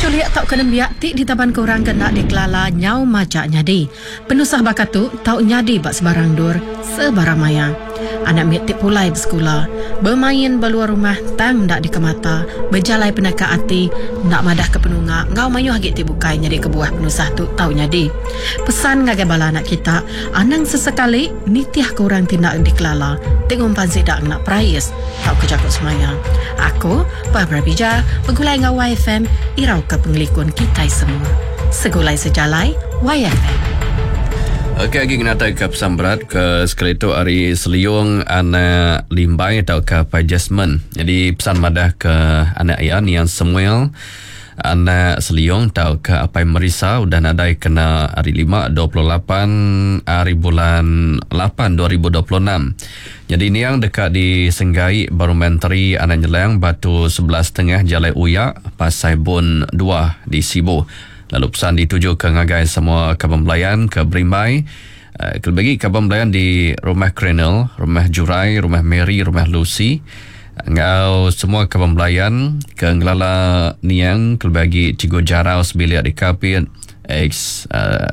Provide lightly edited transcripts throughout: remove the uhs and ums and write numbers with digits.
Culiak tak kena biak tik di taban korang kena dikelala nyau macak nyadi. Penusah bakatu tak nyadi bak sebarang dur, sebarang maya. Anak miak tik pulai bersekolah. Bermain beluar rumah tang dak dikemata. Berjalai penaka hati, nak madah ke penunga. Ngau mayu hagit tik bukai nyadi ke buah penusah tu tau nyadi. Pesan ngagai bala anak kita, anang sesekali nitiah korang tindak dikelala. Tengok pansi dak nak prayas, tau kejakut semaya. Aku, Barbara Bija, pegulai ngau YFM, irau ke penglikun kita semua. Segulai sejalai, YFM. Okey, lagi kena tak ke pesan berat ke sekali tu hari seliung anak limbai atau ke Pai Jasmine. Jadi pesan madah ke anak ayah ni yang Samuel anak seliung atau ke Apai Marisa udah nadai kena hari 5 28 hari bulan 8 2026. Jadi ni yang dekat di Senggai baru menteri anak nyelang batu 11.5 Jalai Uyak Pasai Bon 2 di Sibu. Lalu pesan dituju ke ngagai semua kaban belayan ke Berimbai. Kelebagi kaban belayan di Rumah Krenel, Rumah Jurai, Rumah Mary, Rumah Lucy. Ngau semua kaban belayan ke Ngelala Niang, kelebagi Cigo Jarau sebilik di Kapit, ex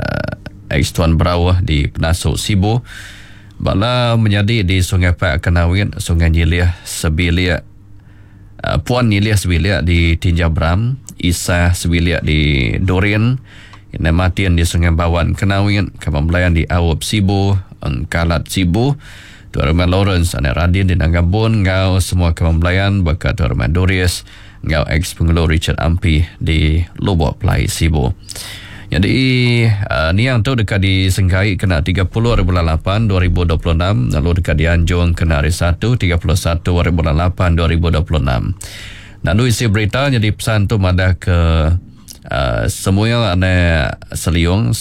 Tuan Berawah di Penasuk Sibu. Bala menjadi di Sungai Pak Kenawin, Sungai Nyiliah sebilik, Puan Nyiliah sebilik di Tinja Bram, Isah sebilik di Dorian, Matian di Sungai Bawan Kenawin, Kaban Belayan di Awab Sibu, Engkalat Sibu, Tuan Rumah Lawrence, Anak Radin di Nanggabun, ngau semua Kaban Belayan, bakat Tuan Rumah Dorias, ngau ex pengeluh Richard Ampi di Lubuk Pelai Sibu. Jadi ni yang tu dekat di Senggai kena 30 hari bulan 8 2026, lalu dekat di Anjung kena hari 1 31 hari bulan 8 2026. Lalu isi berita jadi pesan tu madah ke semua anak seliung,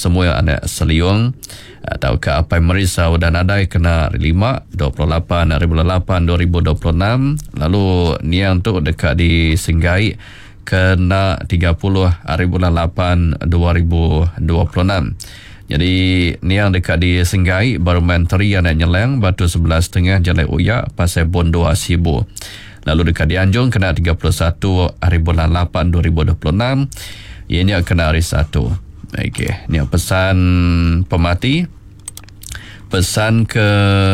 atau ke Apai Marisa dan adai kena hari 5 28 hari bulan 8 2026. Lalu ni yang tu dekat di Senggai kena 30 hari bulan 8 2026. Jadi ni yang dekat di Senggai baru menteri anak nyelang batu 11.5 Jalai Uyak Pasai Bon 2 Sibu. Lalu dekat di Anjung kena 31 hari bulan 8 2026. Ianya kena hari 1. Okey, ni pesan pemati. Pesan ke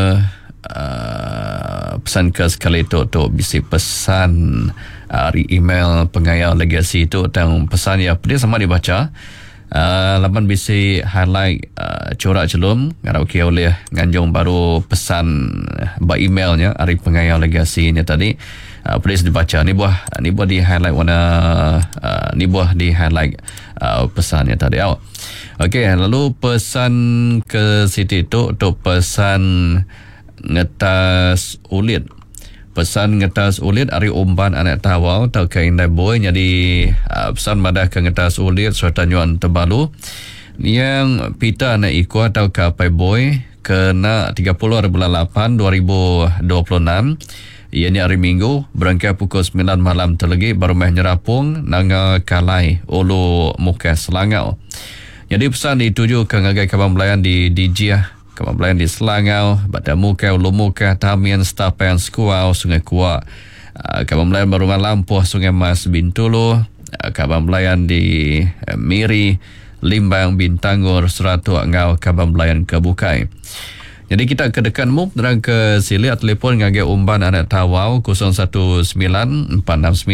sekali tu bisi pesan hari email pengayal legasi tu tentang pesan ya pedih sama dibaca. Lapan bisi highlight corak celum ngarau kia oleh nganjung baru pesan by emailnya hari pengayal legasinya tadi. Please dibaca ni buah di highlight warna ni buah di highlight pesannya tadi. Okey, lalu pesan ke Siti tu pesan ngetas ulit. Pesan ngetas ulit hari umban anak tawau tau ke indai boy. Jadi pesan madah ke ngetas ulit serta nyuan terbalu yang pita anak ikut tau ke Apai boy kena 30 hari bulan 8 2026. Ianya hari Minggu berangkat pukul 9 malam terlegi baru meh nyerapung nanga kalai ulu muka Selangau. Jadi pesan dituju ke ngagai kaban belayan di Jiah, kaban belayan di Selangau, Badan Muka, Ulu Muka, Tamian, Stapan, Skuau, Sungai Kuak, kaban belayan Barungan Lampuh, Sungai Mas, Bintulu, kaban belayan di Miri, Limbang, Bintangur, Seratu, Ngau, kaban belayan Kebukai. Jadi kita ke dekat MUP dan ke sili telefon ngagai umban anak tawau 019 469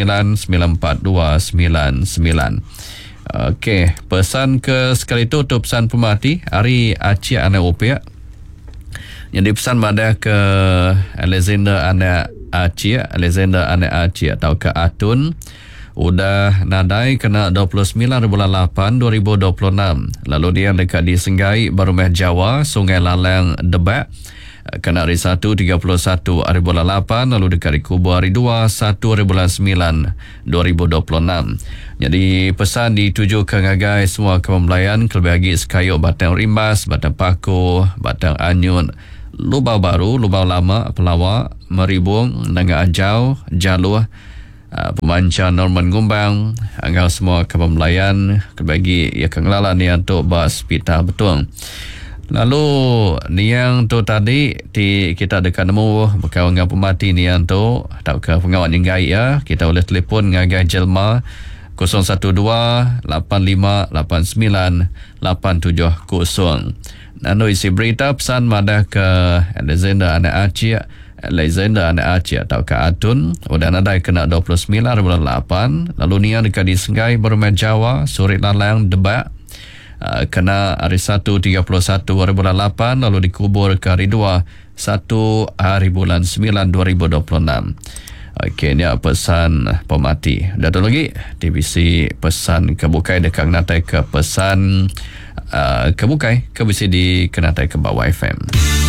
94299. Okey, pesan ke sekali tu pesan pemati hari Aceh anak Upiak. Jadi pesan madah ke Alexander anak Aceh atau ke Atun. Udah nadai kena 29 bulan 8 2026. Lalu dia dekat di Senggai baru meh Jawa Sungai Lalang Debak kena hari 1 31 hari bulan 8. Lalu dekat di Kubu hari 2 1 hari bulan 9 2026. Jadi pesan dituju ke ngagai semua kaum belayan kelebih sekayuk Batang Rimbas, Batang Paku, Batang Anyun, Lubau Baru, Lubau Lama, Pelawak, Meribung, Nanga Ajau, Jaluh, Pemancar Norman Gumbang, angau semua kawan belayan kebagi ya kengelala ni untuk bas pita betul. Lalu ni yang tu tadi kita dekat nemu berkawan dengan pemati ni yang tu tak ke pengawan yang gai ya, kita boleh telefon ngagai jelma 012-8589-870. Nano isi berita pesan madah ke Alexander anak Aceh, atau ke Atun. Dan ada kena 29.8. Lalu ni dekat di Senggai Bermain Jawa, Surit Lalang Debak. Kena hari 1 31 hari bulan 8. Lalu dikubur ke hari 2 1 hari bulan 9 2026. Okey, ni pesan pemati. Datang lagi TVC pesan kebukai dekat natai ke pesan kebukai ke bisi di kenatai ke bawah FM.